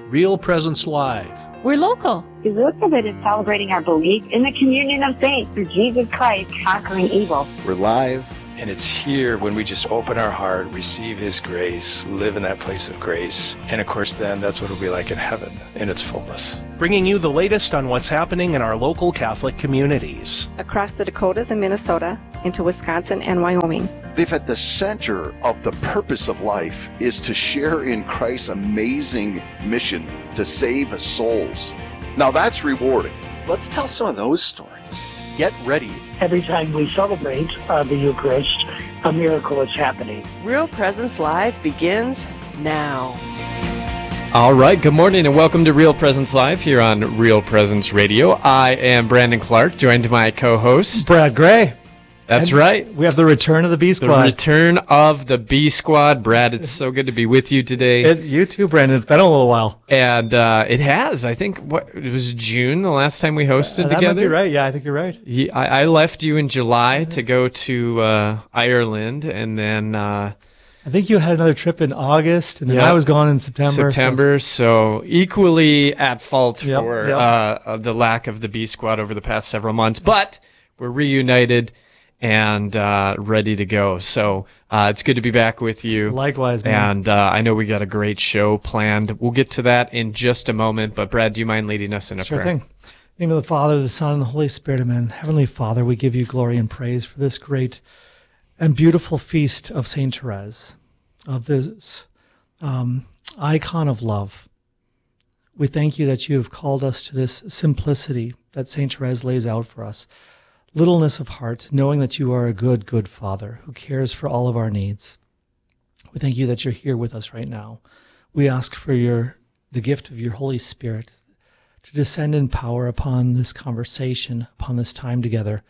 Real Presence Live. We're local. We look at it as celebrating our belief in the communion of saints through Jesus Christ conquering evil. We're live. And it's here when we just open our heart, receive His grace, live in that place of grace. And of course, then that's what it'll be like in heaven in its fullness. Bringing you the latest on what's happening in our local Catholic communities. Across the Dakotas and Minnesota, into Wisconsin and Wyoming. If at the center of the purpose of life is to share in Christ's amazing mission to save souls, now that's rewarding. Let's tell some of those stories. Get ready. Every time we celebrate the Eucharist, a miracle is happening. Real Presence Live begins now. All right, good morning and welcome to Real Presence Live here on Real Presence Radio. I am Brandon Clark, joined by my co-host Brad Gray. That's right. We have the return of the B Squad. The return of the B Squad. Brad, it's so good to be with you today. You too, Brandon. It's been a little while. And it has. I think, it was June the last time we hosted together? That might be right. Yeah, I think you're right. I left you in July to go to Ireland, and then... I think you had another trip in August, and then I was gone in September. So equally at fault for the lack of the B Squad over the past several months. But we're reunited and ready to go. So it's good to be back with you. Likewise, man. And I know we got a great show planned. We'll get to that in just a moment. But Brad, do you mind leading us in a prayer? Sure thing. In the name of the Father, the Son, and the Holy Spirit, amen. Heavenly Father, we give you glory and praise for this great and beautiful feast of Saint Therese, of this icon of love. We thank you that you have called us to this simplicity that Saint Therese lays out for us. Littleness of heart, knowing that you are a good, good Father who cares for all of our needs. We thank you that you're here with us right now. We ask for the gift of your Holy Spirit to descend in power upon this conversation, upon this time together.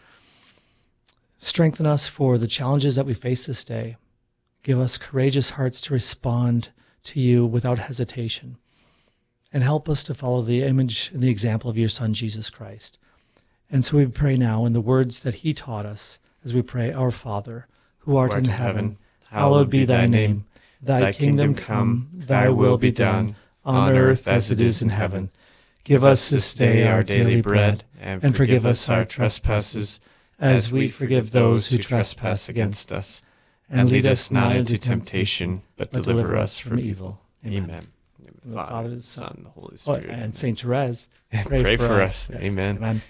Strengthen us for the challenges that we face this day. Give us courageous hearts to respond to you without hesitation. And help us to follow the image and the example of your Son, Jesus Christ. And so we pray now in the words that he taught us as we pray, Our Father, who art in heaven, hallowed be thy name. Thy kingdom come, thy will be done, on earth as it is in heaven. Give us this day our daily bread, and forgive us our trespasses, as we forgive those who trespass against us. And lead us not into temptation, but deliver us from evil. Amen. The Father, the Son, the Holy Spirit. And Saint Therese, pray for us. Yes. Amen. Amen.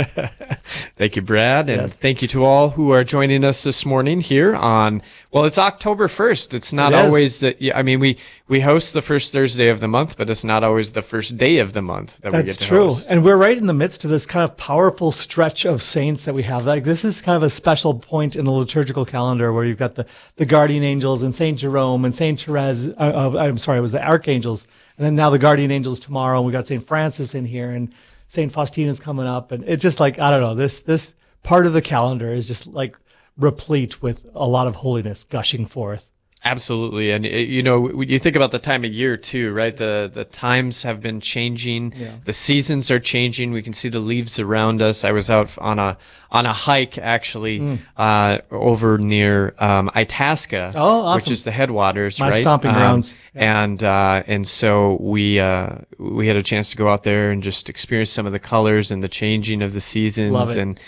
Thank you, Brad, and thank you to all who are joining us this morning here on, it's October 1st. It's not always we host the first Thursday of the month, but it's not always the first day of the month that we get to host. That's true. And we're right in the midst of this kind of powerful stretch of saints that we have. Like, this is kind of a special point in the liturgical calendar where you've got the guardian angels and Saint Jerome and Saint Therese. It was the archangels. And then now the guardian angels tomorrow. And we got Saint Francis in here, and St. Faustina's coming up, and it's just like, I don't know, this part of the calendar is just like replete with a lot of holiness gushing forth. Absolutely. And, you think about the time of year too, right? The times have been changing. Yeah. The seasons are changing. We can see the leaves around us. I was out on a hike actually, over near, Itasca. Oh, awesome. Which is the headwaters, My right? stomping grounds. Yeah. And so we had a chance to go out there and just experience some of the colors and the changing of the seasons. Love it. And,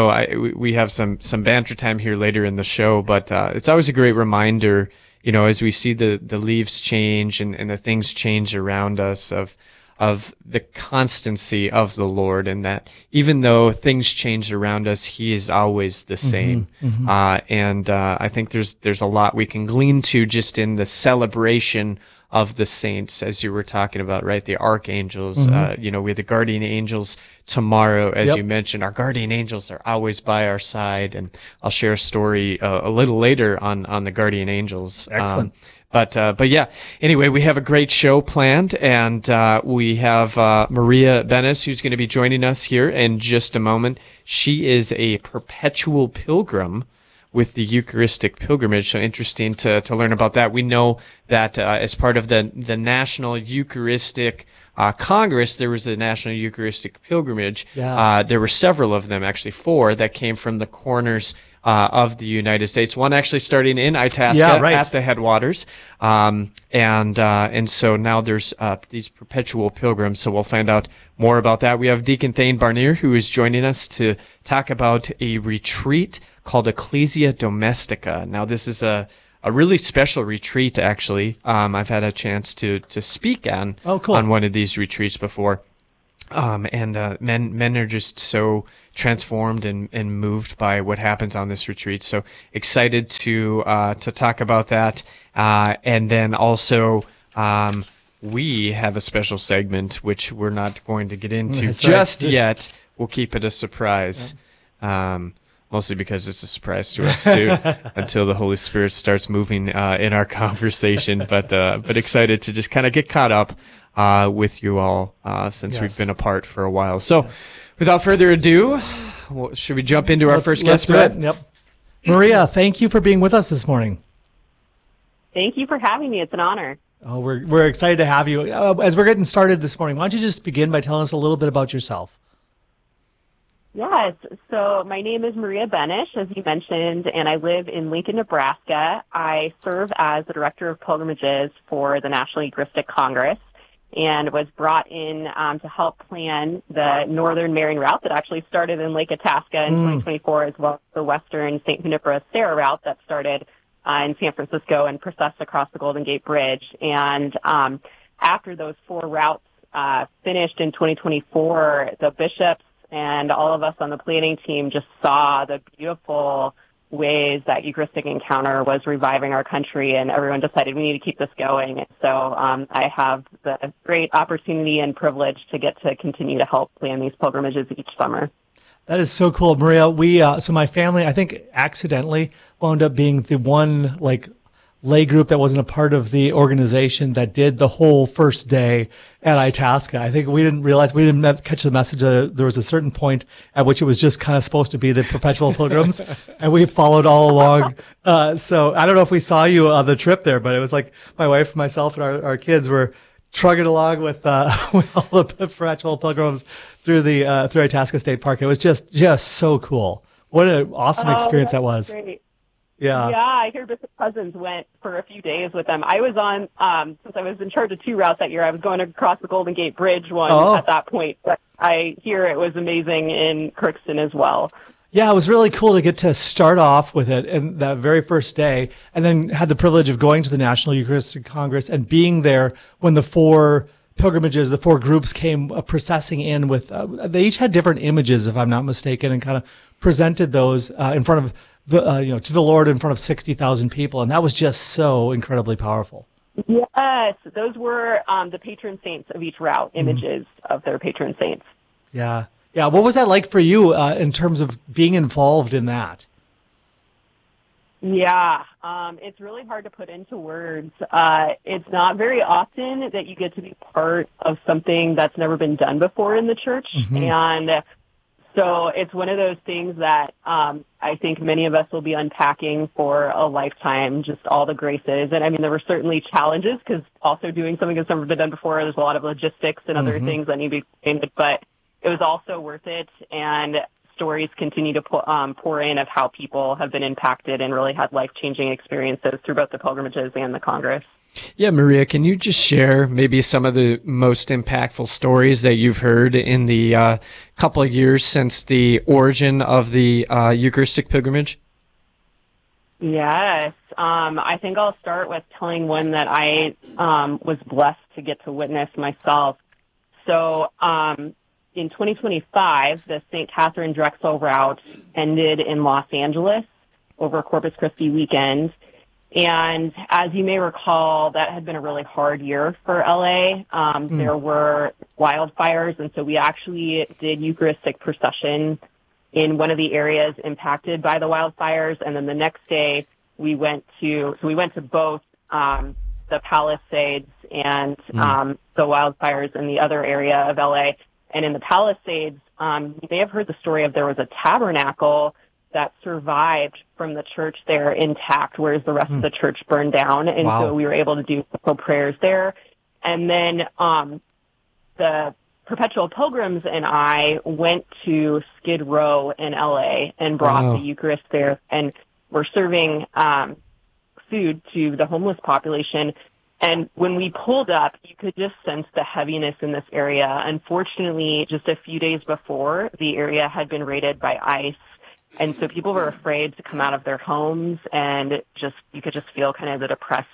we have some banter time here later in the show, but, it's always a great reminder, as we see the leaves change and the things change around us of the constancy of the Lord, and that even though things change around us, He is always the same. Mm-hmm. And I think there's a lot we can glean to just in the celebration of the saints, as you were talking about, right? The archangels, Mm-hmm. We have the guardian angels tomorrow, as Yep. you mentioned. Our guardian angels are always by our side, and I'll share a story a little later on the guardian angels. Excellent. But yeah, anyway, we have a great show planned, and we have Maria Benes, who's going to be joining us here in just a moment. She is a perpetual pilgrim with the Eucharistic pilgrimage. So interesting to learn about that. We know that as part of the National Eucharistic Congress, there was a National Eucharistic Pilgrimage. Yeah. There were several of them, actually 4, that came from the corners of the United States. One actually starting in Itasca at the headwaters. And so now there's these perpetual pilgrims. So we'll find out more about that. We have Deacon Thane Barnier, who is joining us to talk about a retreat called Ecclesia Domestica. Now, this is a really special retreat, actually. I've had a chance to speak on one of these retreats before. Men are just so transformed and moved by what happens on this retreat. So excited to talk about that. And then also, we have a special segment, which we're not going to get into yet. We'll keep it a surprise. Mostly because it's a surprise to us too, until the Holy Spirit starts moving in our conversation. But excited to just kind of get caught up with you all since we've been apart for a while. So, without further ado, should we jump into our first guest? Yep. Maria, thank you for being with us this morning. Thank you for having me. It's an honor. Oh, we're excited to have you. As we're getting started this morning, why don't you just begin by telling us a little bit about yourself? Yes. So my name is Maria Benish, as you mentioned, and I live in Lincoln, Nebraska. I serve as the Director of Pilgrimages for the National Eucharistic Congress and was brought in to help plan the Northern Marian route that actually started in Lake Itasca in 2024, as well as the Western St. Junipero Serra route that started in San Francisco and processed across the Golden Gate Bridge. And after those 4 routes finished in 2024, the bishops and all of us on the planning team just saw the beautiful ways that Eucharistic Encounter was reviving our country, and everyone decided we need to keep this going. And so I have the great opportunity and privilege to get to continue to help plan these pilgrimages each summer. That is so cool, Maria. So my family, I think, accidentally wound up being the one lay group that wasn't a part of the organization that did the whole first day at Itasca. I think we didn't catch the message that there was a certain point at which it was just kind of supposed to be the perpetual pilgrims, and we followed all along. So I don't know if we saw you on the trip there, but it was like my wife, myself, and our kids were trugging along with all the perpetual pilgrims through Itasca State Park. It was just so cool. What an awesome experience that was. Great. Yeah, I hear Bishop Cousins went for a few days with them. I was on, since I was in charge of 2 routes that year, I was going across the Golden Gate Bridge at that point. But I hear it was amazing in Crookston as well. Yeah, it was really cool to get to start off with it and that very first day, and then had the privilege of going to the National Eucharistic Congress and being there when the 4 pilgrimages, the 4 groups came processing in with, they each had different images, if I'm not mistaken, and kind of presented those in front of to the Lord in front of 60,000 people. And that was just so incredibly powerful. Yes. Those were the patron saints of each route, images of their patron saints. Yeah. Yeah. What was that like for you in terms of being involved in that? Yeah. It's really hard to put into words. It's not very often that you get to be part of something that's never been done before in the church. And so it's one of those things that I think many of us will be unpacking for a lifetime, just all the graces. And I mean, there were certainly challenges because also doing something that's never been done before, there's a lot of logistics and other things that need to be explained, but it was also worth it. And stories continue to pour in of how people have been impacted and really had life-changing experiences through both the pilgrimages and the Congress. Yeah, Maria, can you just share maybe some of the most impactful stories that you've heard in the couple of years since the origin of the Eucharistic pilgrimage? Yes. I think I'll start with telling one that I was blessed to get to witness myself. So in 2025, the St. Catherine Drexel route ended in Los Angeles over Corpus Christi weekend. And as you may recall, that had been a really hard year for LA. There were wildfires, and so we actually did Eucharistic procession in one of the areas impacted by the wildfires. And then the next day, we went to both the Palisades and the wildfires in the other area of LA. And in the Palisades, you may have heard the story of there was a tabernacle that survived from the church there intact, whereas the rest of the church burned down. And so we were able to do prayers there. And then the Perpetual Pilgrims and I went to Skid Row in LA and brought the Eucharist there, and we're serving food to the homeless population. And when we pulled up, you could just sense the heaviness in this area. Unfortunately, just a few days before, the area had been raided by ICE. And so people were afraid to come out of their homes, and you could just feel kind of the depressed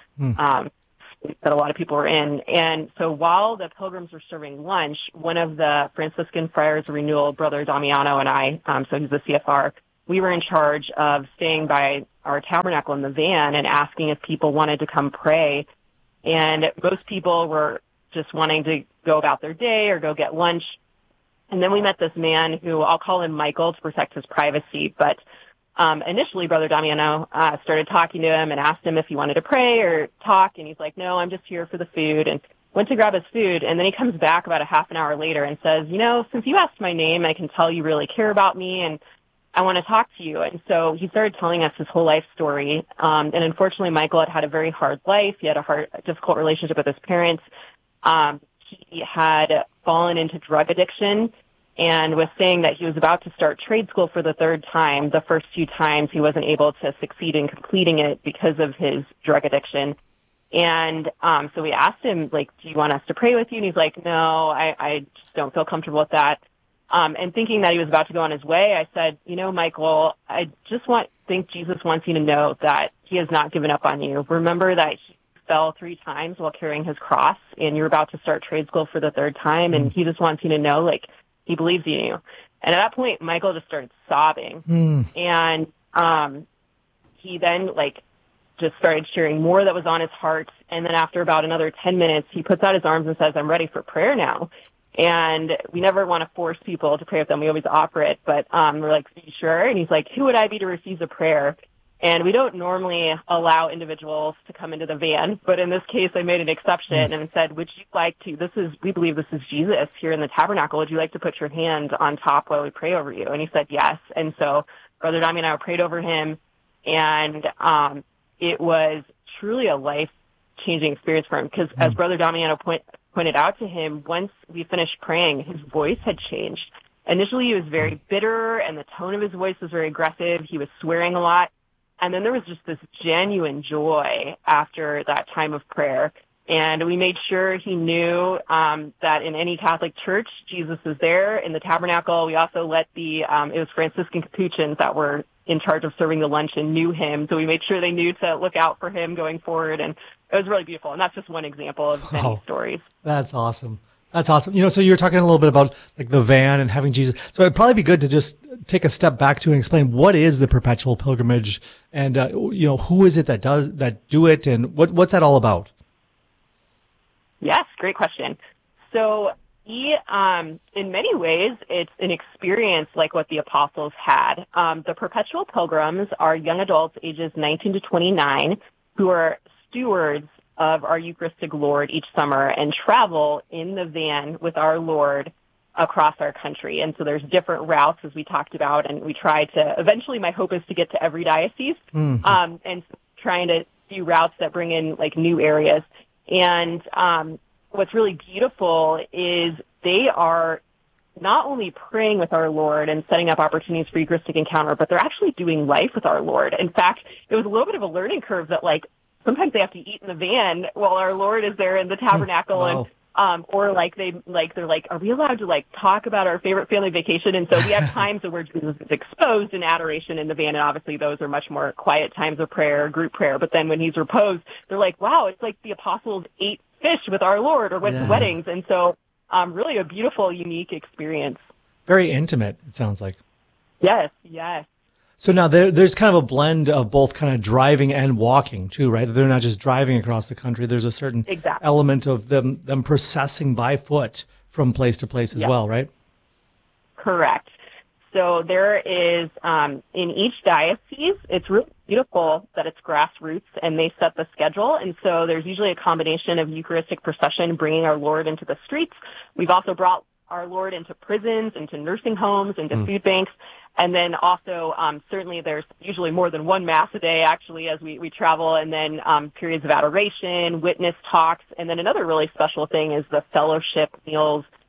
that a lot of people were in. And so while the pilgrims were serving lunch, one of the Franciscan Friars of Renewal, Brother Damiano, and I, so he's the CFR, we were in charge of staying by our tabernacle in the van and asking if people wanted to come pray. And most people were just wanting to go about their day or go get lunch. And then we met this man who, I'll call him Michael to protect his privacy, but initially Brother Damiano started talking to him and asked him if he wanted to pray or talk, and he's like, no, I'm just here for the food, and went to grab his food. And then he comes back about a half an hour later and says, since you asked my name, I can tell you really care about me, and I want to talk to you. And so he started telling us his whole life story. And unfortunately, Michael had a very hard life. He had a difficult relationship with his parents. He had fallen into drug addiction and was saying that he was about to start trade school for the third time. The first 2 times he wasn't able to succeed in completing it because of his drug addiction. And so we asked him, do you want us to pray with you? And he's like, no, I just don't feel comfortable with that. And thinking that he was about to go on his way, I said, Michael, I just think Jesus wants you to know that he has not given up on you. Remember that he fell 3 times while carrying his cross, and you're about to start trade school for the 3rd time, and he just wants you to know, he believes in you. And at that point, Michael just started sobbing. And he then, just started sharing more that was on his heart. And then after about another 10 minutes, he puts out his arms and says, I'm ready for prayer now. And we never want to force people to pray with them. We always offer it. But we're like, are you sure? And he's like, who would I be to refuse a prayer? And we don't normally allow individuals to come into the van, but in this case, I made an exception and said, would you like to, we believe this is Jesus here in the tabernacle. Would you like to put your hand on top while we pray over you? And he said, yes. And so Brother Damiano and I prayed over him, and it was truly a life-changing experience for him, because as Brother Damiano pointed out to him, once we finished praying, his voice had changed. Initially, he was very bitter, and the tone of his voice was very aggressive. He was swearing a lot. And then there was just this genuine joy after that time of prayer. And we made sure he knew that in any Catholic church, Jesus is there. In the tabernacle, we also let it was Franciscan Capuchins that were in charge of serving the lunch and knew him. So we made sure they knew to look out for him going forward. And it was really beautiful. And that's just one example of many stories. That's awesome. That's awesome. So you were talking a little bit about the van and having Jesus. So it'd probably be good to just take a step back to and explain what is the perpetual pilgrimage, and who is it that do it, and what's that all about? Yes, great question. So in many ways, it's an experience like what the apostles had. The perpetual pilgrims are young adults ages 19 to 29 who are stewards of our Eucharistic Lord each summer and travel in the van with our Lord across our country. And so there's different routes, as we talked about, and we try to, eventually my hope is to get to every diocese, and trying to do routes that bring in new areas. And what's really beautiful is they are not only praying with our Lord and setting up opportunities for Eucharistic encounter, but they're actually doing life with our Lord. In fact, it was a little bit of a learning curve that sometimes they have to eat in the van while our Lord is there in the tabernacle. Wow. And or they're like, are we allowed to talk about our favorite family vacation? And so we have times where Jesus is exposed in adoration in the van, and obviously those are much more quiet times of prayer, group prayer. But then when he's reposed, they're like, wow, it's like the apostles ate fish with our Lord or went to weddings. And so really a beautiful, unique experience. Very intimate, it sounds like. Yes, yes. So now there's kind of a blend of both kind of driving and walking too, right? They're not just driving across the country. There's a certain element of them processing by foot from place to place as well, right? Correct. So there is, in each diocese, it's really beautiful that it's grassroots and they set the schedule. And so there's usually a combination of Eucharistic procession bringing our Lord into the streets. We've also brought our Lord into prisons, into nursing homes, into food banks. And then also, certainly there's usually more than one Mass a day, actually, as we travel, and then periods of adoration, witness talks. And then another really special thing is the fellowship meals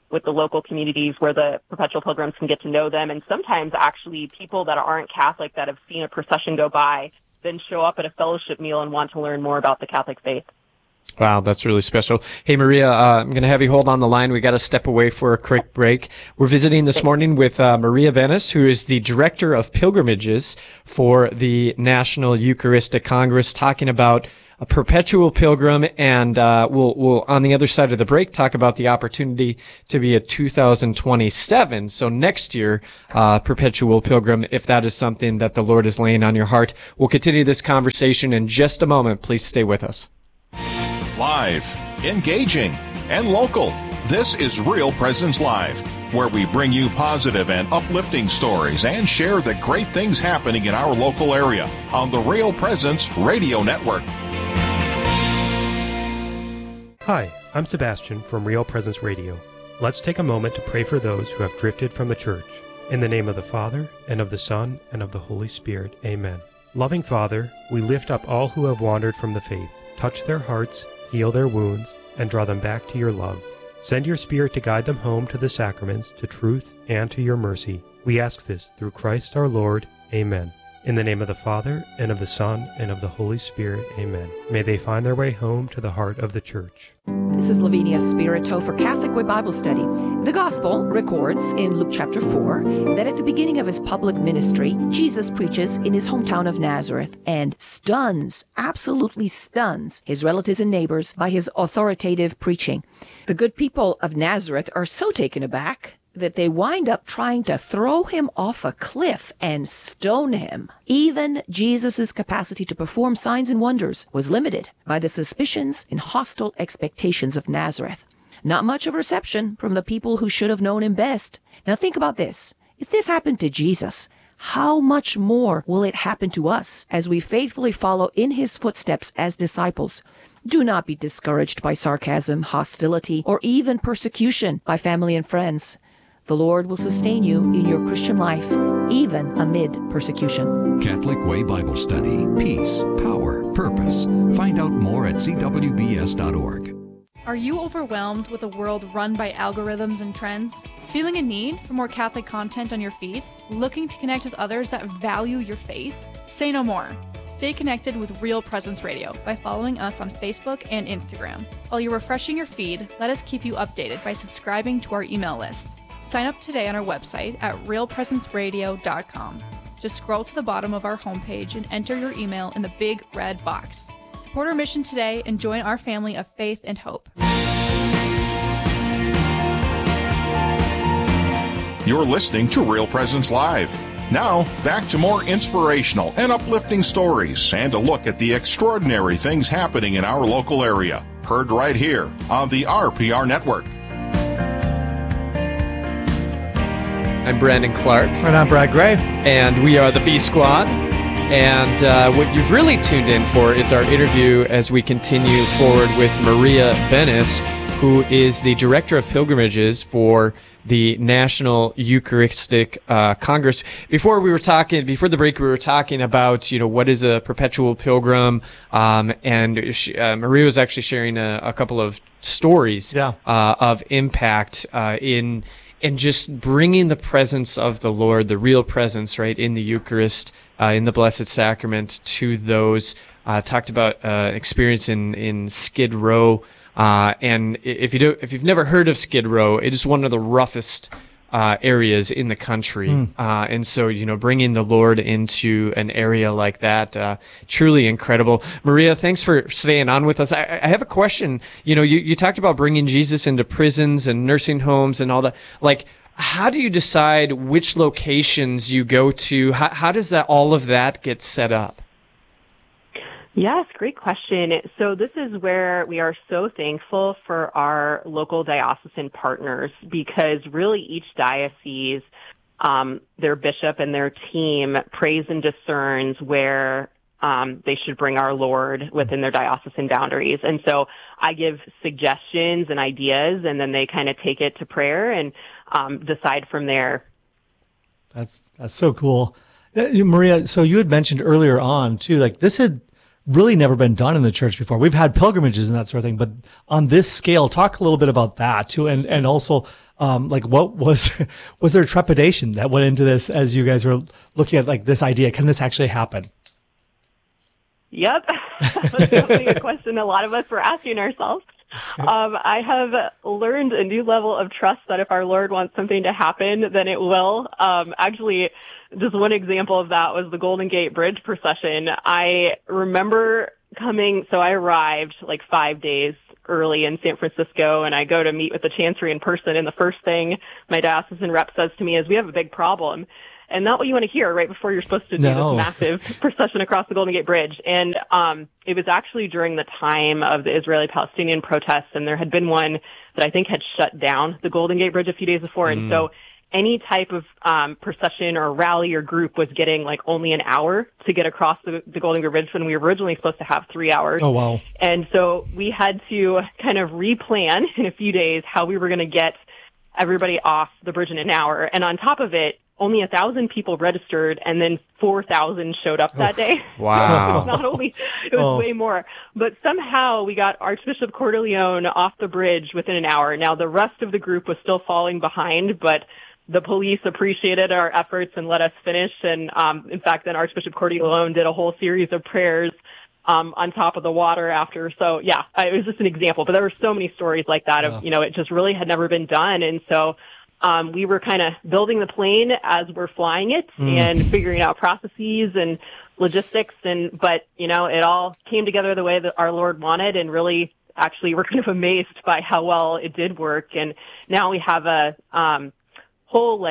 with the local communities where the perpetual pilgrims can get to know them. And sometimes actually people that aren't Catholic that have seen a procession go by then show up at a fellowship meal and want to learn more about the Catholic faith. Wow, that's really special. Hey, Maria, I'm going to have you hold on the line. We got to step away for a quick break. We're visiting this morning with Maria Benes, who is the Director of Pilgrimages for the National Eucharistic Congress, talking about a perpetual pilgrim, and we'll on the other side of the break talk about the opportunity to be a 2027, so next year, perpetual pilgrim, if that is something that the Lord is laying on your heart. We'll continue this conversation in just a moment. Please stay with us. Live, engaging, and local. This is Real Presence Live, where we bring you positive and uplifting stories and share the great things happening in our local area on the Real Presence Radio Network. Hi, I'm Sebastian from Real Presence Radio. Let's take a moment to pray for those who have drifted from the church. In the name of the Father, and of the Son, and of the Holy Spirit. Amen. Loving Father, we lift up all who have wandered from the faith. Touch their hearts, heal their wounds, and draw them back to your love. Send your Spirit to guide them home to the sacraments, to truth, and to your mercy. We ask this through Christ our Lord. Amen. In the name of the Father, and of the Son, and of the Holy Spirit. Amen. May they find their way home to the heart of the Church. This is Lavinia Spirito for Catholic Way Bible Study. The Gospel records in Luke chapter 4 that at the beginning of his public ministry, Jesus preaches in his hometown of Nazareth and absolutely stuns his relatives and neighbors by his authoritative preaching. The good people of Nazareth are so taken aback that they wind up trying to throw him off a cliff and stone him. Even Jesus' capacity to perform signs and wonders was limited by the suspicions and hostile expectations of Nazareth. Not much of reception from the people who should have known him best. Now think about this. If this happened to Jesus, how much more will it happen to us as we faithfully follow in his footsteps as disciples? Do not be discouraged by sarcasm, hostility, or even persecution by family and friends. The Lord will sustain you in your Christian life, even amid persecution. Catholic Way Bible Study. Peace, power, purpose. Find out more at cwbs.org. Are you overwhelmed with a world run by algorithms and trends? Feeling a need for more Catholic content on your feed? Looking to connect with others that value your faith? Say no more. Stay connected with Real Presence Radio by following us on Facebook and Instagram. While you're refreshing your feed, let us keep you updated by subscribing to our email list. Sign up today on our website at realpresenceradio.com. Just scroll to the bottom of our homepage and enter your email in the big red box. Support our mission today and join our family of faith and hope. You're listening to Real Presence Live. Now, back to more inspirational and uplifting stories and a look at the extraordinary things happening in our local area. Heard right here on the RPR Network. I'm Brandon Clark. And I'm Brad Gray. And we are the B Squad. And what you've really tuned in for is our interview as we continue forward with Maria Benes, who is the Director of Pilgrimages for the National Eucharistic Congress. Before the break, we were talking about, what is a perpetual pilgrim, and Maria was actually sharing a couple of stories of impact in just bringing the presence of the Lord, the real presence, right, in the Eucharist, in the Blessed Sacrament to those. Talked about experience in Skid Row. And if you've never heard of Skid Row, it is one of the roughest areas in the country. And so, bringing the Lord into an area like that, truly incredible. Maria, thanks for staying on with us. I have a question. You talked about bringing Jesus into prisons and nursing homes and all that. Like, how do you decide which locations you go to? How does all of that get set up? Yes, great question. So this is where we are so thankful for our local diocesan partners, because really each diocese, their bishop and their team prays and discerns where they should bring our Lord within their diocesan boundaries. And so I give suggestions and ideas, and then they kind of take it to prayer and decide from there. That's so cool. Maria, so you had mentioned earlier on, too, like this had really never been done in the church before. We've had pilgrimages and that sort of thing, but on this scale, talk a little bit about that too. And also, like what was there trepidation that went into this as you guys were looking at like this idea? Can this actually happen? Yep. That's definitely a question a lot of us were asking ourselves. I have learned a new level of trust that if our Lord wants something to happen, then it will. Actually, just one example of that was the Golden Gate Bridge procession. I remember I arrived like 5 days early in San Francisco, and I go to meet with the Chancery in person, and the first thing my diocesan rep says to me is, "We have a big problem." And not what you want to hear right before you're supposed to do this massive procession across the Golden Gate Bridge. And it was actually during the time of the Israeli-Palestinian protests, and there had been one that I think had shut down the Golden Gate Bridge a few days before. And so any type of procession or rally or group was getting like only an hour to get across the Golden Gate Bridge when we were originally supposed to have 3 hours. Oh, wow. And so we had to kind of replan in a few days how we were going to get everybody off the bridge in an hour. And on top of it, only 1,000 people registered, and then 4,000 showed up that day. Wow. So it was way more. But somehow we got Archbishop Cordileone off the bridge within an hour. Now, the rest of the group was still falling behind, but the police appreciated our efforts and let us finish. And in fact, then Archbishop Cordileone did a whole series of prayers on top of the water after. So, yeah, it was just an example. But there were so many stories like that of, it just really had never been done. And so we were kind of building the plane as we're flying it and figuring out processes and logistics. But, it all came together the way that our Lord wanted, and really actually we're kind of amazed by how well it did work. And now we have a whole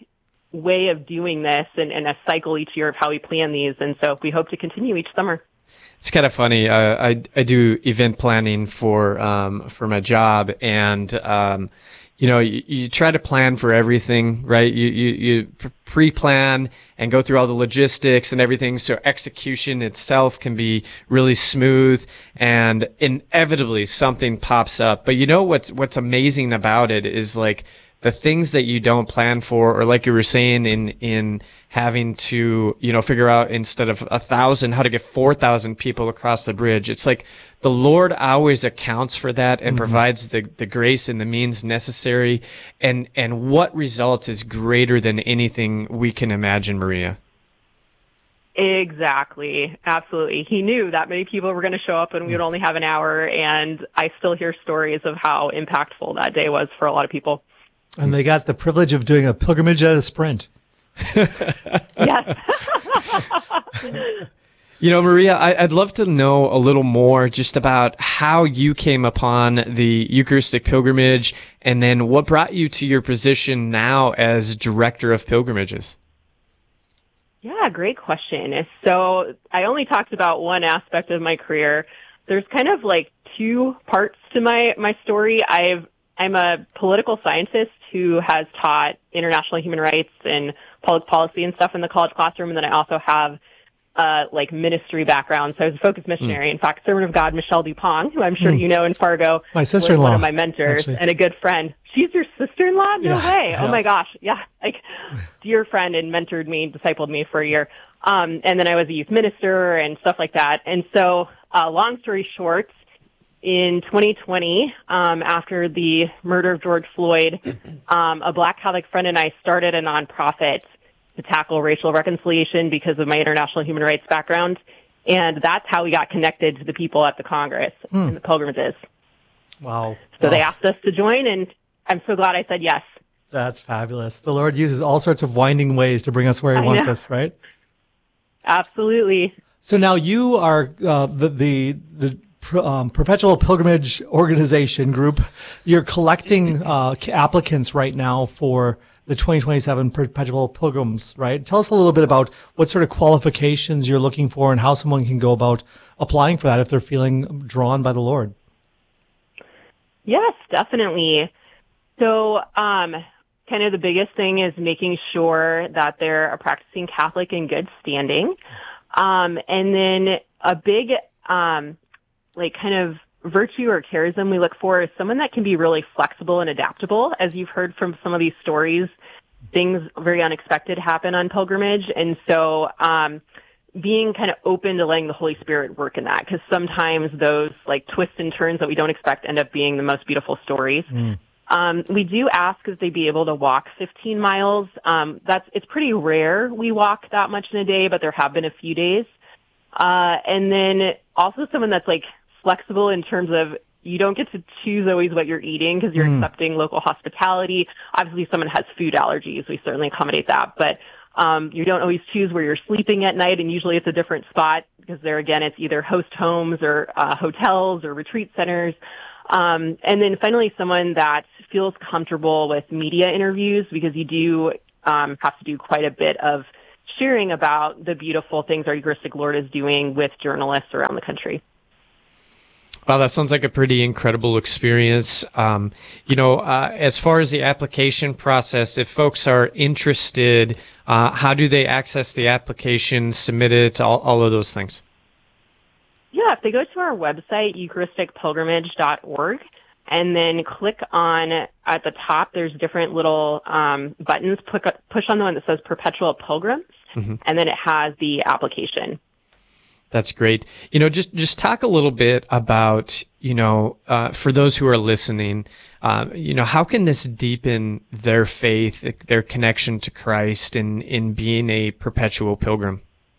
way of doing this and a cycle each year of how we plan these. And so we hope to continue each summer. It's kind of funny. I do event planning for my job, and you try to plan for everything, right? You pre-plan and go through all the logistics and everything, so execution itself can be really smooth, and inevitably something pops up. But what's amazing about it is like the things that you don't plan for, or like you were saying in having to, figure out instead of 1,000, how to get 4,000 people across the bridge. It's like the Lord always accounts for that and provides the grace and the means necessary. And what results is greater than anything we can imagine, Maria. Exactly. Absolutely. He knew that many people were going to show up and we would only have an hour. And I still hear stories of how impactful that day was for a lot of people. And they got the privilege of doing a pilgrimage at a sprint. Yes. Maria, I'd love to know a little more just about how you came upon the Eucharistic pilgrimage, and then what brought you to your position now as Director of Pilgrimages. Yeah, great question. So I only talked about one aspect of my career. There's kind of like two parts to my story. I'm a political scientist who has taught international human rights and public policy and stuff in the college classroom, and then I also have ministry background. So I was a focused missionary. In fact, servant of God Michelle Dupont, who I'm sure you know in Fargo, my sister-in-law, was one of my mentors and a good friend. She's your sister-in-law? No way. Yeah. Oh my gosh. Yeah. Dear friend, and mentored me, discipled me for a year. And then I was a youth minister and stuff like that. And so, long story short, in 2020, after the murder of George Floyd, a Black Catholic friend and I started a nonprofit to tackle racial reconciliation because of my international human rights background. And that's how we got connected to the people at the Congress and the pilgrimages. Wow. So they asked us to join, and I'm so glad I said yes. That's fabulous. The Lord uses all sorts of winding ways to bring us where He wants us, right? Absolutely. So now you are the Perpetual Pilgrimage Organization group. You're collecting applicants right now for the 2027 Perpetual Pilgrims, right? Tell us a little bit about what sort of qualifications you're looking for and how someone can go about applying for that if they're feeling drawn by the Lord. Yes, definitely. So, kind of the biggest thing is making sure that they're a practicing Catholic in good standing. And then a big, kind of virtue or charism we look for is someone that can be really flexible and adaptable. As you've heard from some of these stories, things very unexpected happen on pilgrimage. And so, being kind of open to letting the Holy Spirit work in that, because sometimes those like twists and turns that we don't expect end up being the most beautiful stories. We do ask if they be able to walk 15 miles. It's pretty rare we walk that much in a day, but there have been a few days. And then also someone that's like flexible in terms of you don't get to choose always what you're eating because you're accepting local hospitality. Obviously, if someone has food allergies, we certainly accommodate that. But you don't always choose where you're sleeping at night, and usually it's a different spot because there, again, it's either host homes or hotels or retreat centers. And then finally, someone that feels comfortable with media interviews, because you do have to do quite a bit of sharing about the beautiful things our Eucharistic Lord is doing with journalists around the country. Wow, that sounds like a pretty incredible experience. As far as the application process, if folks are interested, how do they access the application, submit it, all of those things? Yeah, if they go to our website, eucharisticpilgrimage.org, and then click on, at the top, there's different little buttons. Push on the one that says Perpetual Pilgrims, and then it has the application. That's great. Just talk a little bit about, for those who are listening, how can this deepen their faith, their connection to Christ in being a perpetual pilgrim?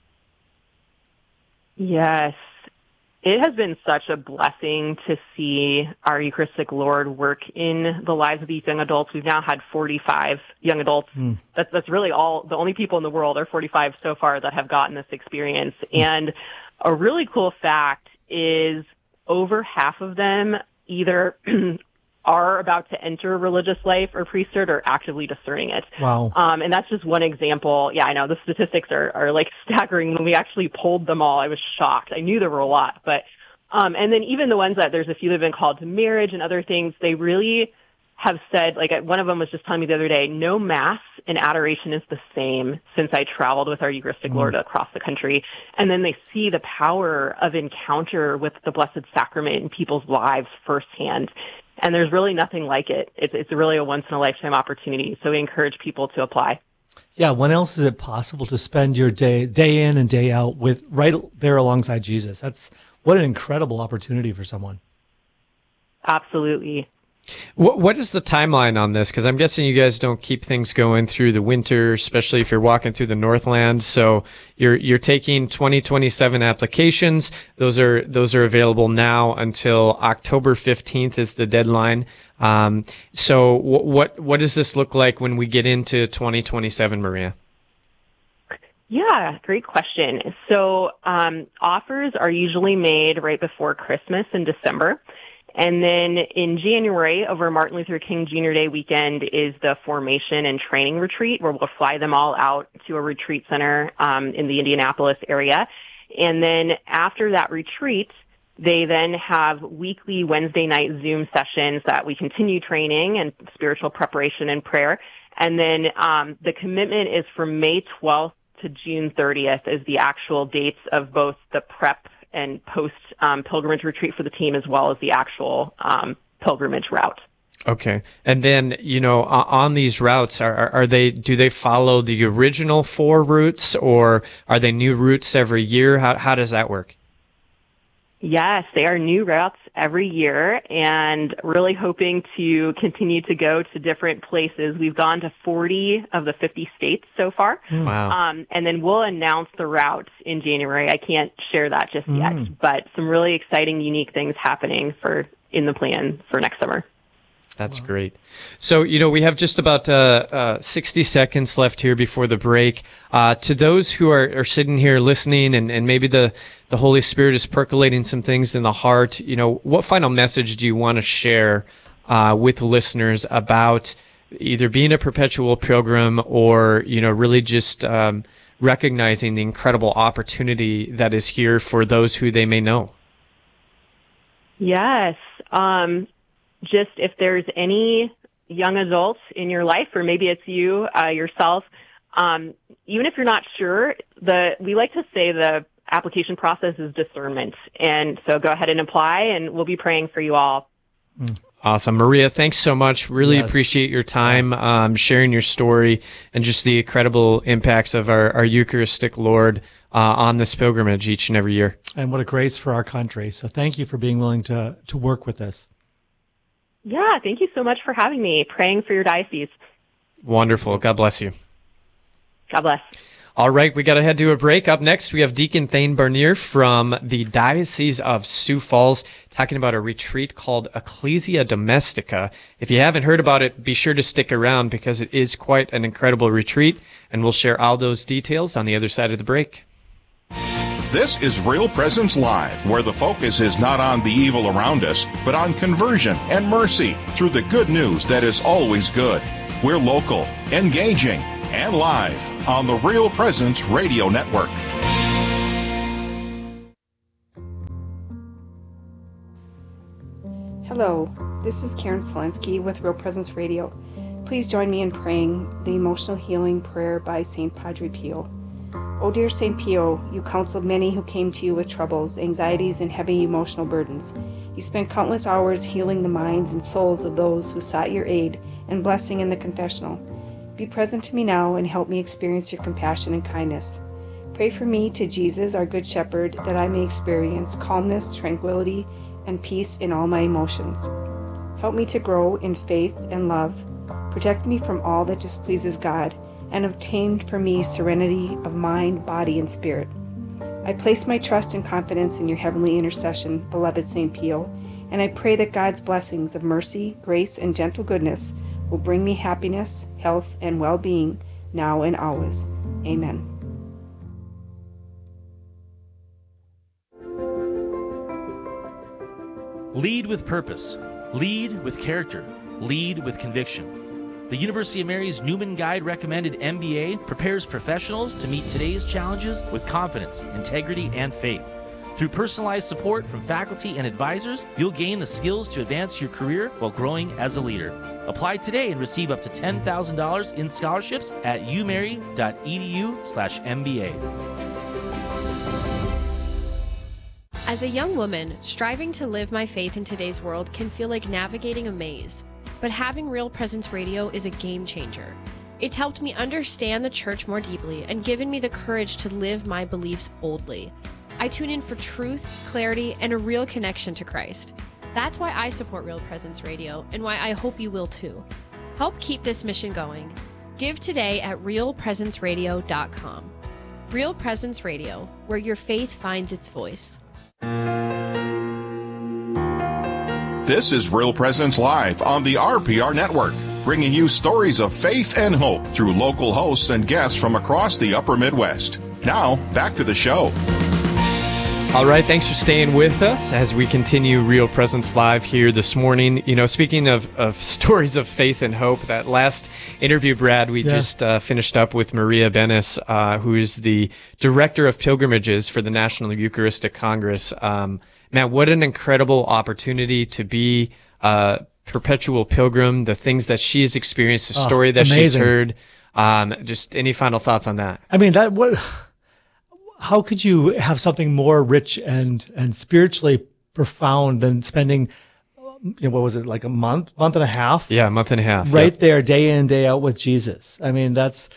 Yes. It has been such a blessing to see our Eucharistic Lord work in the lives of these young adults. We've now had 45 young adults. That's really the only people in the world are 45 so far that have gotten this experience. And a really cool fact is over half of them either are about to enter religious life or priesthood or actively discerning it. Wow. And that's just one example. Yeah, I know the statistics are like staggering. When we actually polled them all, I was shocked. I knew there were a lot, but, and then even the ones that there's a few that have been called to marriage and other things, they really have said, like one of them was just telling me the other day, no Mass and adoration is the same since I traveled with our Eucharistic Lord across the country. And then they see the power of encounter with the Blessed Sacrament in people's lives firsthand. And there's really nothing like it. It's really a once-in-a-lifetime opportunity. So we encourage people to apply. Yeah, when else is it possible to spend your day in and day out with right there alongside Jesus? What an incredible opportunity for someone. Absolutely. What is the timeline on this? Because I'm guessing you guys don't keep things going through the winter, especially if you're walking through the Northland. So you're taking 2027 applications. Those are available now until October 15th is the deadline. So what does this look like when we get into 2027, Maria? Yeah, great question. So offers are usually made right before Christmas in December. And then in January, over Martin Luther King Jr. Day weekend, is the formation and training retreat, where we'll fly them all out to a retreat center in the Indianapolis area. And then after that retreat, they then have weekly Wednesday night Zoom sessions that we continue training and spiritual preparation and prayer. And then the commitment is from May 12th to June 30th is the actual dates of both the prep and post pilgrimage retreat for the team, as well as the actual pilgrimage route. Okay. And then, on these routes, do they follow the original 4 routes, or are they new routes every year? How does that work? Yes, they are new routes every year, and really hoping to continue to go to different places. We've gone to 40 of the 50 states so far. Wow. And then we'll announce the routes in January. I can't share that just yet, but some really exciting, unique things happening in the plan for next summer. That's great. So, we have just about 60 seconds left here before the break. To those who are sitting here listening and maybe the Holy Spirit is percolating some things in the heart, what final message do you want to share with listeners about either being a perpetual pilgrim or, really just recognizing the incredible opportunity that is here for those who they may know? Yes. Just if there's any young adults in your life, or maybe it's you yourself, even if you're not sure, we like to say the application process is discernment. And so go ahead and apply, and we'll be praying for you all. Awesome. Maria, thanks so much. Really appreciate your time sharing your story and just the incredible impacts of our Eucharistic Lord on this pilgrimage each and every year. And what a grace for our country. So thank you for being willing to work with us. Yeah, thank you so much for having me. Praying for your diocese. Wonderful. God bless you. God bless. All right, we got to head to a break. Up next, we have Deacon Thane Bernier from the Diocese of Sioux Falls talking about a retreat called Ecclesia Domestica. If you haven't heard about it, be sure to stick around because it is quite an incredible retreat, and we'll share all those details on the other side of the break. This is Real Presence Live, where the focus is not on the evil around us, but on conversion and mercy through the good news that is always good. We're local, engaging, and live on the Real Presence Radio Network. Hello, this is Karen Selensky with Real Presence Radio. Please join me in praying the emotional healing prayer by St. Padre Pio. O dear St. Pio, you counseled many who came to you with troubles, anxieties, and heavy emotional burdens. You spent countless hours healing the minds and souls of those who sought your aid and blessing in the confessional. Be present to me now and help me experience your compassion and kindness. Pray for me to Jesus, our Good Shepherd, that I may experience calmness, tranquility, and peace in all my emotions. Help me to grow in faith and love. Protect me from all that displeases God, and obtain for me serenity of mind, body, and spirit. I place my trust and confidence in your heavenly intercession, beloved St. Pio, and I pray that God's blessings of mercy, grace, and gentle goodness will bring me happiness, health, and well-being now and always. Amen. Lead with purpose. Lead with character. Lead with conviction. The University of Mary's Newman Guide recommended MBA prepares professionals to meet today's challenges with confidence, integrity, and faith. Through personalized support from faculty and advisors, you'll gain the skills to advance your career while growing as a leader. Apply today and receive up to $10,000 in scholarships at umary.edu/MBA. As a young woman, striving to live my faith in today's world can feel like navigating a maze. But having Real Presence Radio is a game changer. It's helped me understand the church more deeply and given me the courage to live my beliefs boldly. I tune in for truth, clarity, and a real connection to Christ. That's why I support Real Presence Radio and why I hope you will too. Help keep this mission going. Give today at realpresenceradio.com. Real Presence Radio, where your faith finds its voice. This is Real Presence Live on the RPR Network, bringing you stories of faith and hope through local hosts and guests from across the upper Midwest. Now, back to the show. All right, thanks for staying with us as we continue Real Presence Live here this morning. You know, speaking of stories of faith and hope, that last interview, Brad, we just finished up with Maria Benes, who is the Director of Pilgrimages for the National Eucharistic Congress. Man, what an incredible opportunity to be a perpetual pilgrim, the things that she's experienced, the story that she's heard. Just any final thoughts on that? I mean, how could you have something more rich and spiritually profound than spending, what was it, like a month and a half? Yeah, a month and a half. Right there, day in, day out with Jesus. I mean, that's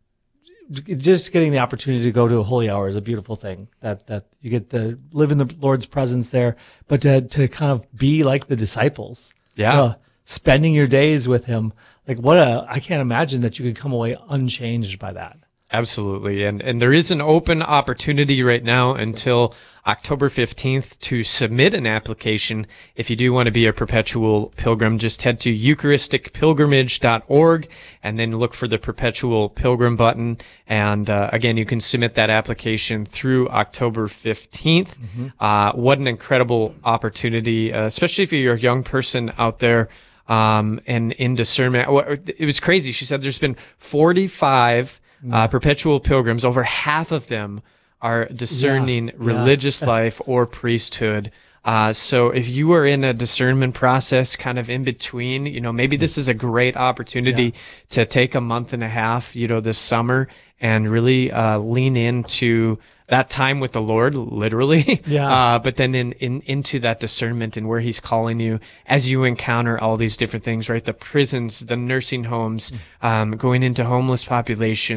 just getting the opportunity to go to a holy hour is a beautiful thing, that you get to live in the Lord's presence there, but to kind of be like the disciples. Yeah. Spending your days with him. Like I can't imagine that you could come away unchanged by that. Absolutely. And there is an open opportunity right now until October 15th to submit an application. If you do want to be a perpetual pilgrim, just head to eucharisticpilgrimage.org and then look for the perpetual pilgrim button. And again, you can submit that application through October 15th. Mm-hmm. What an incredible opportunity, especially if you're a young person out there and in discernment. It was crazy. She said there's been 45 perpetual pilgrims. Over half of them are discerning religious life or priesthood. So if you are in a discernment process kind of in between, maybe this is a great opportunity to take a month and a half, this summer and really lean into that time with the Lord, literally. But then into that discernment and where he's calling you as you encounter all these different things, right? The prisons, the nursing homes, going into homeless populations,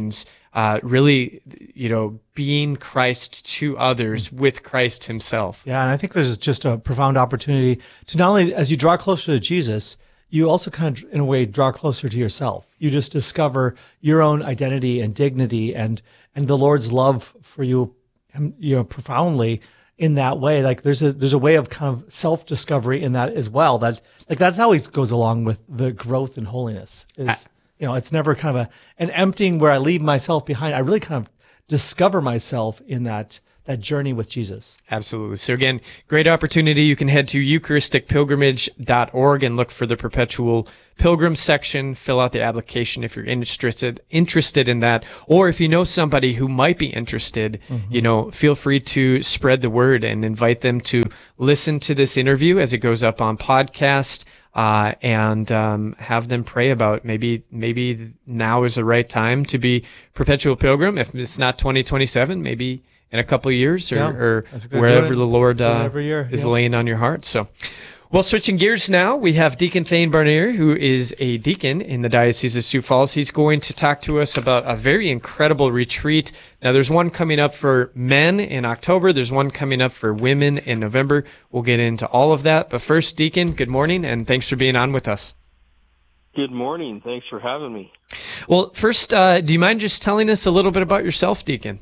really, being Christ to others with Christ himself. Yeah, and I think there's just a profound opportunity to not only, as you draw closer to Jesus, you also kind of, in a way, draw closer to yourself. You just discover your own identity and dignity and the Lord's love for you, profoundly in that way. Like there's a way of kind of self-discovery in that as well. That's how he goes along with the growth in holiness. It's never kind of an emptying where I leave myself behind. I really kind of discover myself in that journey with Jesus. Absolutely. So again, great opportunity. You can head to eucharisticpilgrimage.org and look for the Perpetual Pilgrim section. Fill out the application if you're interested in that. Or if you know somebody who might be interested, feel free to spread the word and invite them to listen to this interview as it goes up on podcast. And have them pray about maybe now is the right time to be Perpetual Pilgrim. If it's not 2027, maybe in a couple of years or wherever the Lord is laying on your heart. So, well, switching gears now, we have Deacon Thane Barnier, who is a deacon in the Diocese of Sioux Falls. He's going to talk to us about a very incredible retreat. Now, there's one coming up for men in October. There's one coming up for women in November. We'll get into all of that. But first, Deacon, good morning, and thanks for being on with us. Good morning. Thanks for having me. Well, first, do you mind just telling us a little bit about yourself, Deacon?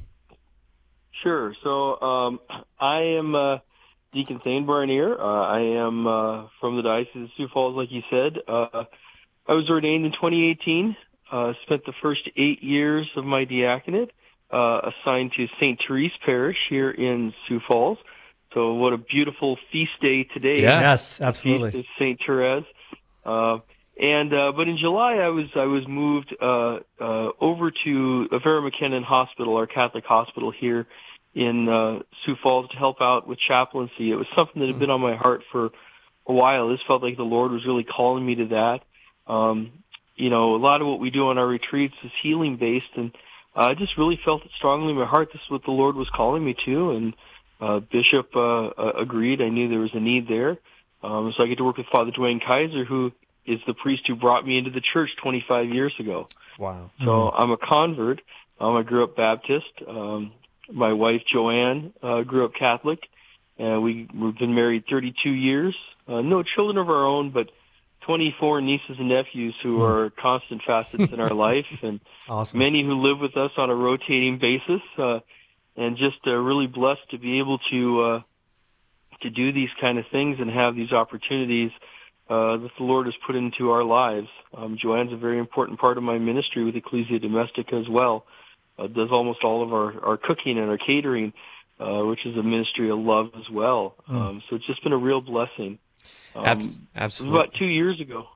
Sure. So I am Deacon Thane Barnier. I am from the Diocese of Sioux Falls, like you said. I was ordained in 2018, spent the first 8 years of my diaconate assigned to St. Therese Parish here in Sioux Falls. So what a beautiful feast day today. Yeah. Yes, absolutely. Feast of St. Therese. But in July, I was moved over to Vera McKinnon Hospital, our Catholic hospital here in Sioux Falls, to help out with chaplaincy. It was something that had been on my heart for a while. This felt like the Lord was really calling me to that. A lot of what we do on our retreats is healing based, and I just really felt it strongly in my heart. This is what the Lord was calling me to, and Bishop agreed. I knew there was a need there. So I get to work with Father Dwayne Kaiser, who is the priest who brought me into the church 25 years ago. Wow. So I'm a convert. I grew up Baptist. My wife, Joanne, grew up Catholic. We've been married 32 years. No children of our own, but 24 nieces and nephews who are constant facets in our life, and awesome. Many who live with us on a rotating basis, and just really blessed to be able to do these kind of things and have these opportunities that the Lord has put into our lives. Joanne's a very important part of my ministry with Ecclesia Domestica as well. Does almost all of our cooking and our catering, which is a ministry of love as well. So it's just been a real blessing. Absolutely. It was about 2 years ago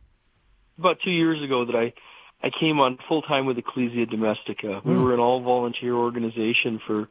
that I came on full time with Ecclesia Domestica. We were an all volunteer organization for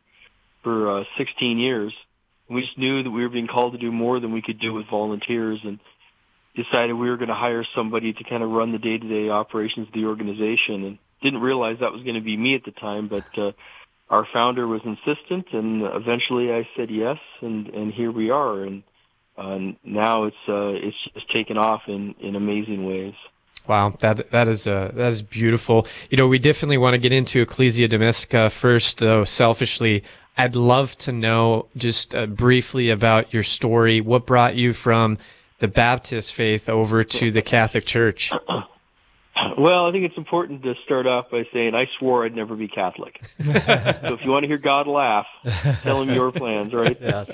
16 years. We just knew that we were being called to do more than we could do with volunteers, and decided we were going to hire somebody to kind of run the day-to-day operations of the organization, and didn't realize that was going to be me at the time, but our founder was insistent, and eventually I said yes, and here we are, and now it's just taken off in amazing ways. Wow, that is beautiful. We definitely want to get into Ecclesia Domestica first, though. Selfishly, I'd love to know just briefly about your story. What brought you from the Baptist faith over to the Catholic Church? Well, I think it's important to start off by saying I swore I'd never be Catholic. So if you want to hear God laugh, tell him your plans, right? Yes.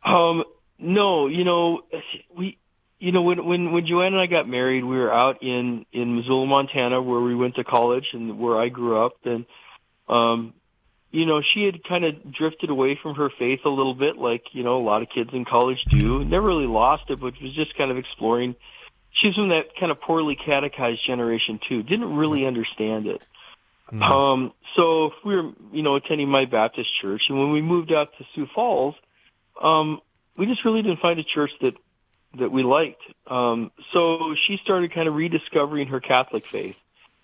No, when Joanne and I got married, we were out in Missoula, Montana, where we went to college and where I grew up, and she had kind of drifted away from her faith a little bit, like a lot of kids in college do. Never really lost it, but was just kind of exploring. She's from that kind of poorly catechized generation too. Didn't really understand it. So we were, attending my Baptist church, and when we moved out to Sioux Falls, we just really didn't find a church that we liked. So she started kind of rediscovering her Catholic faith.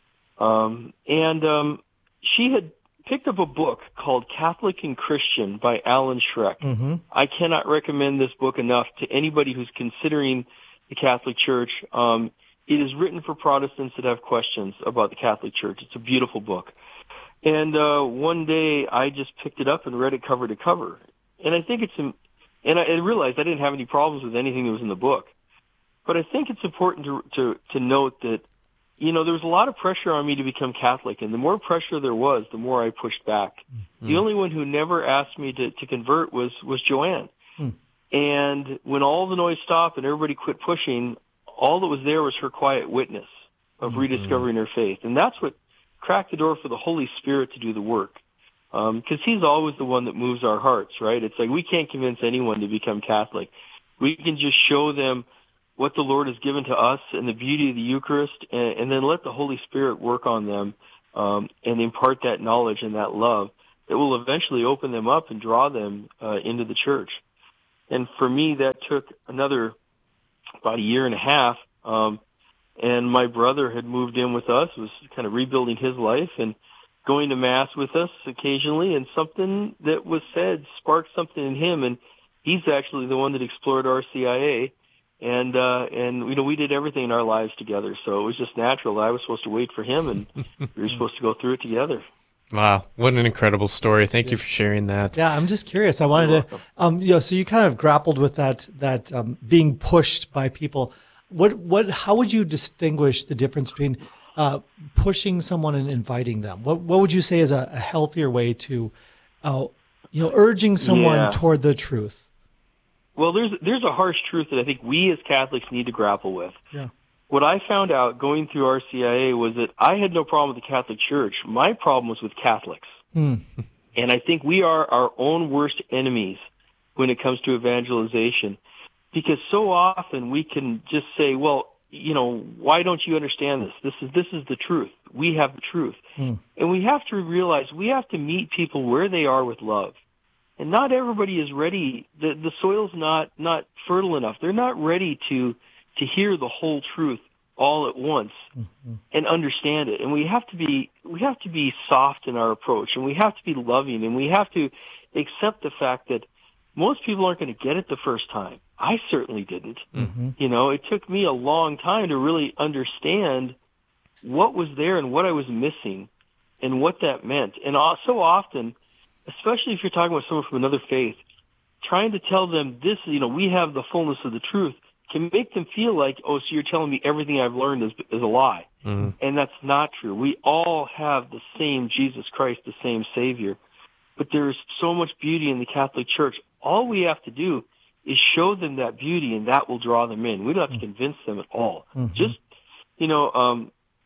She had picked up a book called Catholic and Christian by Alan Schreck. Mm-hmm. I cannot recommend this book enough to anybody who's considering the Catholic Church. It is written for Protestants that have questions about the Catholic Church. It's a beautiful book. And one day I just picked it up and read it cover to cover. And I think and I realized I didn't have any problems with anything that was in the book. But I think it's important to note that, there was a lot of pressure on me to become Catholic, and the more pressure there was, the more I pushed back. Mm-hmm. The only one who never asked me to convert was Joanne. Mm. And when all the noise stopped and everybody quit pushing, all that was there was her quiet witness of rediscovering her faith. And that's what cracked the door for the Holy Spirit to do the work. Because he's always the one that moves our hearts, right? It's like we can't convince anyone to become Catholic. We can just show them what the Lord has given to us and the beauty of the Eucharist, and then let the Holy Spirit work on them and impart that knowledge and that love that will eventually open them up and draw them into the church. And for me, that took about a year and a half. And my brother had moved in with us, was kind of rebuilding his life and going to Mass with us occasionally, and something that was said sparked something in him, and he's actually the one that explored RCIA, and we did everything in our lives together, so it was just natural. I was supposed to wait for him, and we were supposed to go through it together. Wow, what an incredible story. Thank you for sharing that. Yeah, I'm just curious. I wanted to, so you kind of grappled with that being pushed by people. How would you distinguish the difference between pushing someone and inviting them? What would you say is a healthier way to, urging someone toward the truth? Well, there's a harsh truth that I think we as Catholics need to grapple with. Yeah. What I found out going through RCIA was that I had no problem with the Catholic Church. My problem was with Catholics. And I think we are our own worst enemies when it comes to evangelization, because so often we can just say, well, why don't you understand this? This is the truth. We have the truth. And we have to realize we have to meet people where they are with love. And not everybody is ready. The soil's not fertile enough. They're not ready to hear the whole truth all at once and understand it. And we have to be soft in our approach, and we have to be loving, and we have to accept the fact that most people aren't going to get it the first time. I certainly didn't. It took me a long time to really understand what was there and what I was missing and what that meant. And so often, especially if you're talking with someone from another faith, trying to tell them this, we have the fullness of the truth, can make them feel like, oh, so you're telling me everything I've learned is a lie. And that's not true. We all have the same Jesus Christ, the same Savior. But there's so much beauty in the Catholic Church. All we have to do is show them that beauty, and that will draw them in. We don't have to convince them at all. Just, I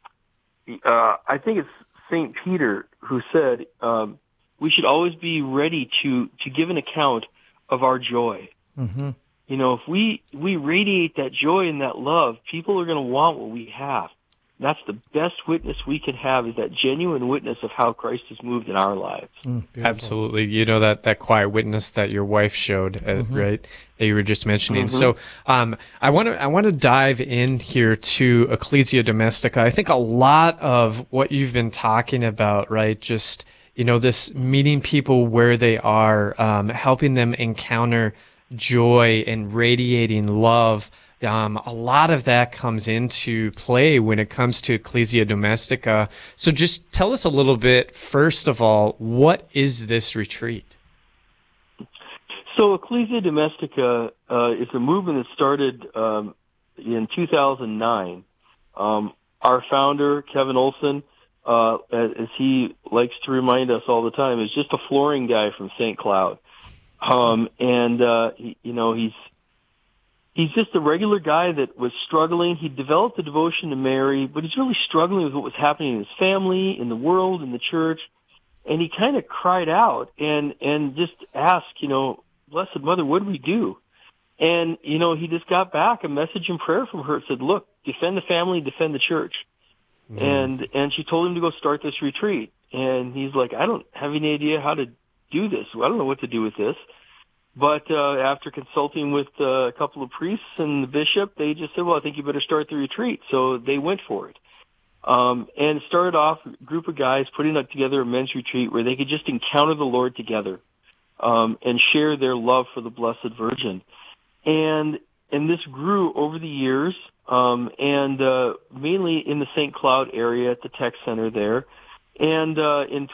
think it's St. Peter who said, we should always be ready to give an account of our joy. If we radiate that joy and that love, people are going to want what we have. That's the best witness we can have, is that genuine witness of how Christ has moved in our lives. Absolutely. That quiet witness that your wife showed, right, that you were just mentioning. So I want to dive in here to Ecclesia Domestica. I think a lot of what you've been talking about, right, just, this meeting people where they are, helping them encounter joy and radiating love. A lot of that comes into play when it comes to Ecclesia Domestica. So just tell us a little bit, first of all, what is this retreat? So Ecclesia Domestica is a movement that started in 2009. Our founder, Kevin Olson, as he likes to remind us all the time, is just a flooring guy from St. Cloud. He's just a regular guy that was struggling. He developed a devotion to Mary, but he's really struggling with what was happening in his family, in the world, in the church. And he kind of cried out and just asked, Blessed Mother, what do we do? And, he just got back a message in prayer from her. It said, look, defend the family, defend the church. And she told him to go start this retreat. And he's like, I don't have any idea how to do this. I don't know what to do with this. But after consulting with a couple of priests and the bishop, they just said, well, I think you better start the retreat. So they went for it. And started off a group of guys putting together a men's retreat where they could just encounter the Lord together and share their love for the Blessed Virgin. And this grew over the years, and mainly in the St. Cloud area at the Tech Center there. And in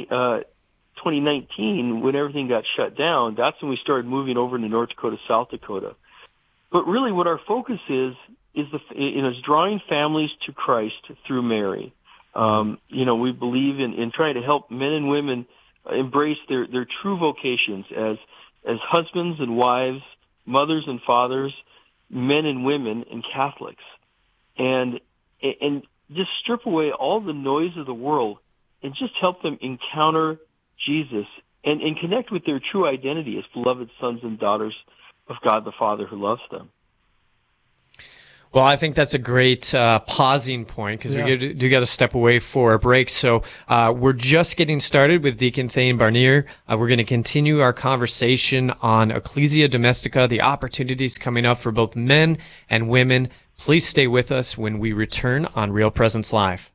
2019, when everything got shut down, that's when we started moving over to North Dakota, South Dakota. But really what our focus is drawing families to Christ through Mary. We believe in trying to help men and women embrace their true vocations as husbands and wives, mothers and fathers, men and women, and Catholics. And just strip away all the noise of the world and just help them encounter Jesus and connect with their true identity as beloved sons and daughters of God the Father who loves them. Well, I think that's a great pausing point because we do got to step away for a break. So we're just getting started with Deacon Thane Barnier. We're going to continue our conversation on Ecclesia Domestica, the opportunities coming up for both men and women. Please stay with us when we return on Real Presence Live.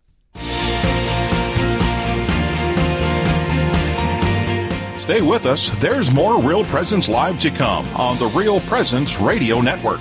Stay with us. There's more Real Presence Live to come on the Real Presence Radio Network.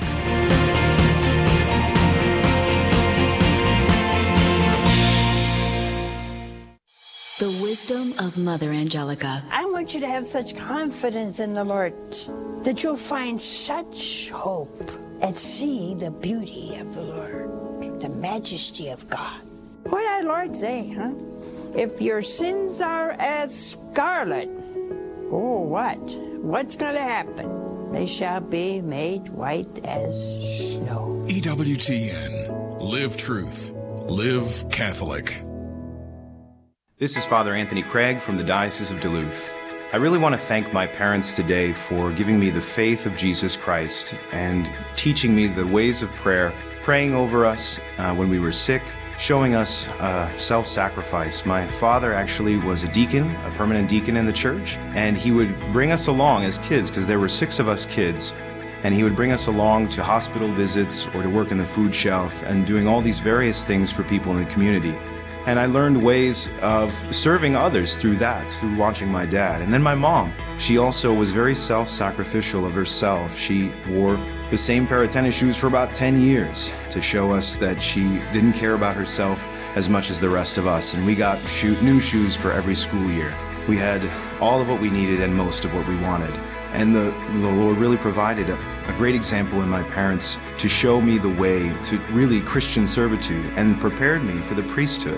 The wisdom of Mother Angelica. I want you to have such confidence in the Lord that you'll find such hope and see the beauty of the Lord, the majesty of God. What did our Lord say, huh? If your sins are as scarlet, oh, what? What's going to happen? They shall be made white as snow. EWTN. Live truth. Live Catholic. This is Father Anthony Craig from the Diocese of Duluth. I really want to thank my parents today for giving me the faith of Jesus Christ and teaching me the ways of prayer, praying over us when we were sick, showing us self-sacrifice. My father actually was a deacon, a permanent deacon in the church, and he would bring us along as kids, because there were 6 of us kids, and he would bring us along to hospital visits or to work in the food shelf and doing all these various things for people in the community. And I learned ways of serving others through that, through watching my dad. And then my mom, she also was very self-sacrificial of herself. She wore the same pair of tennis shoes for about 10 years to show us that she didn't care about herself as much as the rest of us. And we got new shoes for every school year. We had all of what we needed and most of what we wanted. And the Lord really provided a great example in my parents to show me the way to really Christian servitude and prepared me for the priesthood.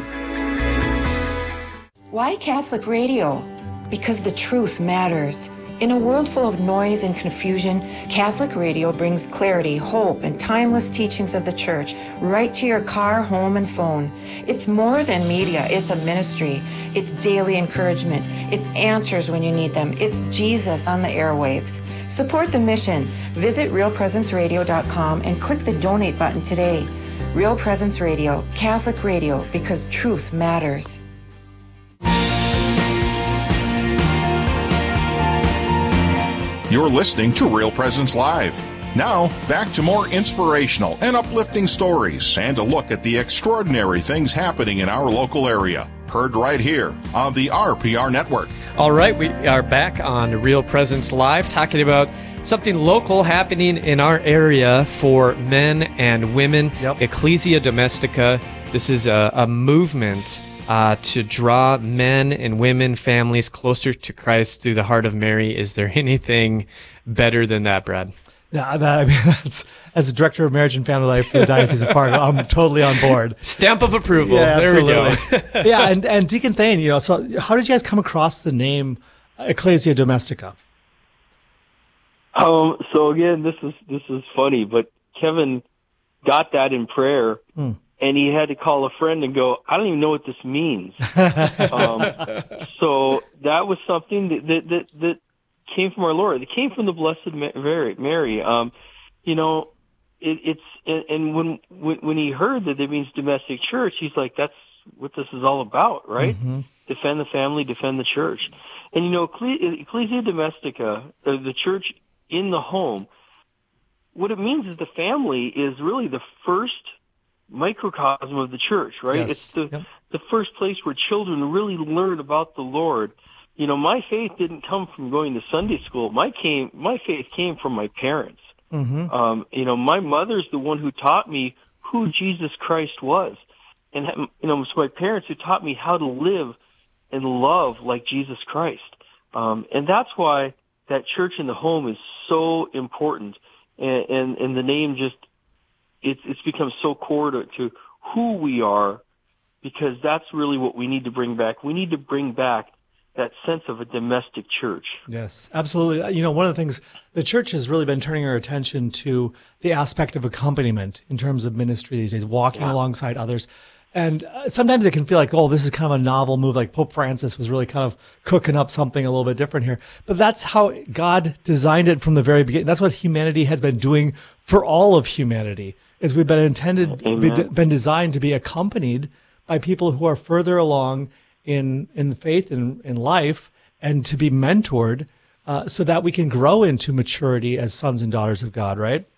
Why Catholic radio? Because the truth matters. In a world full of noise and confusion, Catholic radio brings clarity, hope, and timeless teachings of the Church right to your car, home, and phone. It's more than media, it's a ministry. It's daily encouragement. It's answers when you need them. It's Jesus on the airwaves. Support the mission. Visit realpresenceradio.com and click the donate button today. Real Presence Radio, Catholic radio, because truth matters. You're listening to Real Presence Live. Now, back to more inspirational and uplifting stories and a look at the extraordinary things happening in our local area. Heard right here on the RPR Network. All right, we are back on Real Presence Live talking about something local happening in our area for men and women. Ecclesia Domestica. This is a movement to draw men and women, families closer to Christ through the heart of Mary. Is there anything better than that, Brad? Yeah, that's, as the Director of Marriage and Family Life for the Diocese of Fargo, I'm totally on board. Stamp of approval. Yeah, there absolutely. we go. Yeah, and Deacon Thane, so how did you guys come across the name Ecclesia Domestica? So again, this is funny, but Kevin got that in prayer, and he had to call a friend and go, I don't even know what this means. So that was something that came from our Lord. It came from the Blessed Mary. And when he heard that it means domestic church, he's like, that's what this is all about, right? Mm-hmm. Defend the family, defend the church. And Ecclesia Domestica, the church in the home, what it means is the family is really the first microcosm of the church, right? Yes. It's the first place where children really learn about the Lord. My faith didn't come from going to Sunday school. My faith came from my parents. Mm-hmm. My mother's the one who taught me who Jesus Christ was. and it's my parents who taught me how to live and love like Jesus Christ. And that's why that church in the home is so important. And the name just, it's become so core to who we are, because that's really what we need to bring back. We need to bring back that sense of a domestic church. Yes, absolutely. One of the things, the church has really been turning our attention to the aspect of accompaniment in terms of ministry these days, walking alongside others. And sometimes it can feel like, oh, this is kind of a novel move, like Pope Francis was really kind of cooking up something a little bit different here. But that's how God designed it from the very beginning. That's what humanity has been doing for all of humanity, is we've been been designed to be accompanied by people who are further along in the faith and in life, and to be mentored so that we can grow into maturity as sons and daughters of God, right?